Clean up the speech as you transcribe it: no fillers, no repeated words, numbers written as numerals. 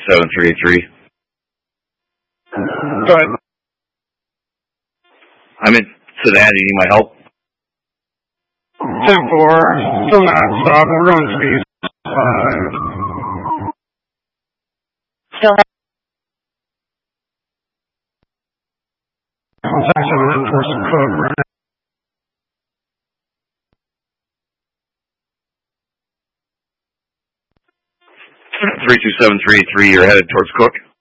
327-383. Go ahead. I'm in Cincinnati. You need my help? 10-4. Still not stopping. We're going to speed 5. Still not. I'm actually heading towards the Cook right now. 327-383. You're headed towards Cook.